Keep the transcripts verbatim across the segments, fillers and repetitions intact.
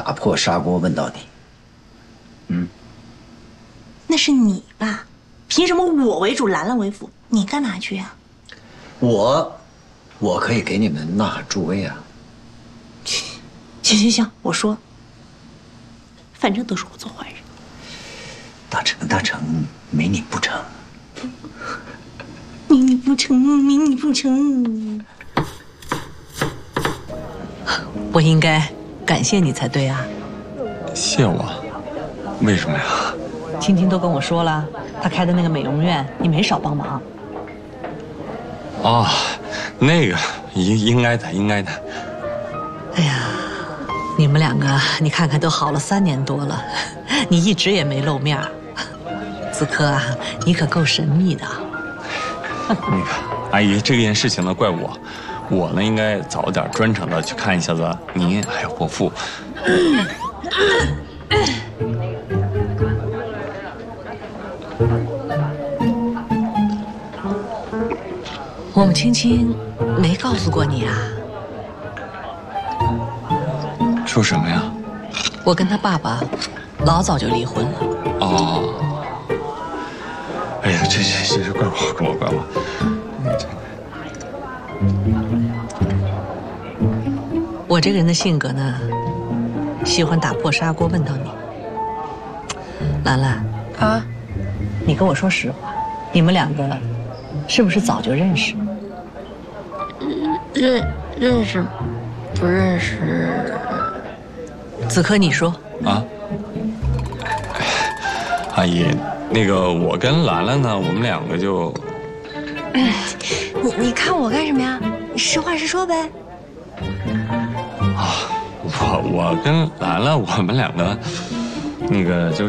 打破砂锅问到底。嗯， 那是你爸，凭什么我为主，兰兰为辅？你干嘛去呀？ 我，我可以给你们呐喊助威啊。 行行行，我说，反正都是我做坏人。 大成大成，没你不成。 没你不成，没你不成。 我应该感谢你才对啊。 谢我？为什么呀？ 青青都跟我说了，她开的那个美容院，你没少帮忙。 哦，那个应应该的，应该的。 哎呀，你们两个，你看看都好了三年多了，你一直也没露面。子科啊，你可够神秘的。 那个阿姨，这件事情呢，怪我，我呢应该早点专程的去看一下子您还有伯父。 我们青青没告诉过你啊？ 说什么呀？ 我跟他爸爸老早就离婚了。 哦。哎呀，这这这是怪我，怪我，怪我。 我这个人的性格呢，喜欢打破砂锅问到底。兰兰啊， 你跟我说实话，你们两个是不是早就认识？ 认认识，不认识。 子科，你说啊？阿姨，那个我跟兰兰呢，我们两个就…… 你你看我干什么呀？实话实说呗。 啊，我我跟兰兰，我们两个，那个就是……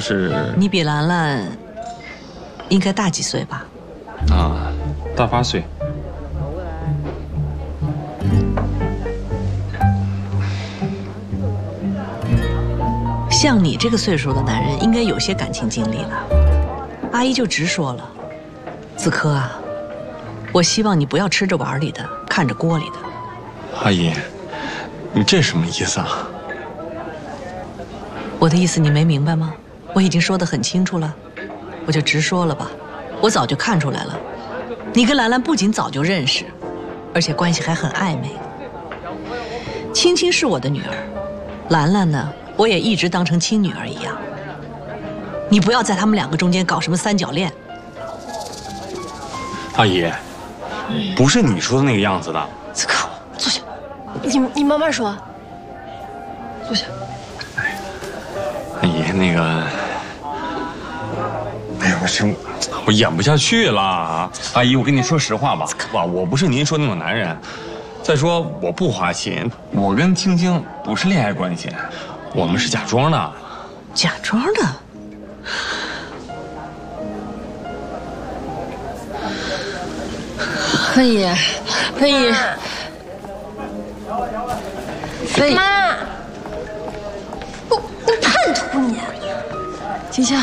你比兰兰应该大几岁吧？ 啊，大八岁。 像你这个岁数的男人，应该有些感情经历了。阿姨就直说了，子科啊，我希望你不要吃着碗里的，看着锅里的。 阿姨，你这什么意思啊？ 我的意思你没明白吗？我已经说得很清楚了，我就直说了吧。我早就看出来了，你跟兰兰不仅早就认识，而且关系还很暧昧。青青是我的女儿，兰兰呢，我也一直当成亲女儿一样。你不要在他们两个中间搞什么三角恋。 阿姨，不是你说的那个样子的。 子科，坐下。 你你慢慢说。坐下。 阿姨，那个，哎呀，我是我演不下去了。阿姨，我跟你说实话吧，哇，我不是您说那种男人。再说我不花心，我跟青青不是恋爱关系，我们是假装的。 假装的？ 飞姨，飞姨，飞姨，妈，我我叛徒你！青青，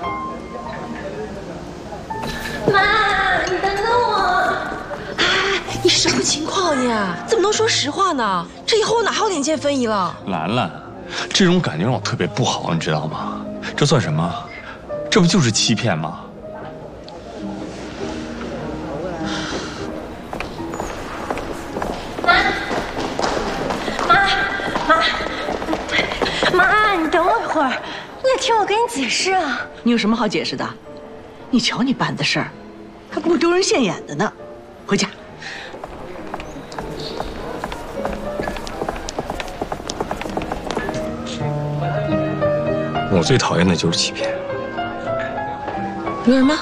妈，你等等我！哎，你什么情况你？怎么能说实话呢？这以后我哪还有脸见飞姨了？ 兰兰，这种感觉让我特别不好，你知道吗？这算什么？这不就是欺骗吗？ 妈，你等我一会儿，你得听我跟你解释啊！ 你有什么好解释的？你瞧你办的事儿，还不够丢人现眼的呢。回家。 我最讨厌的就是欺骗。 你说什么？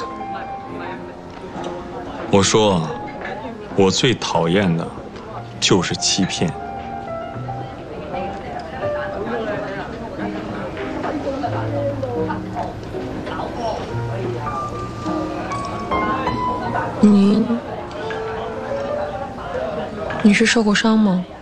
我说，我最讨厌的就是欺骗。 你，你是受过伤吗？